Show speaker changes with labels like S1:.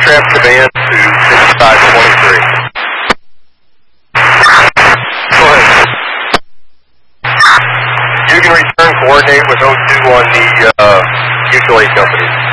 S1: aircraft command to 6523. Go ahead. You can return coordinate with 02 on the mutual aid company.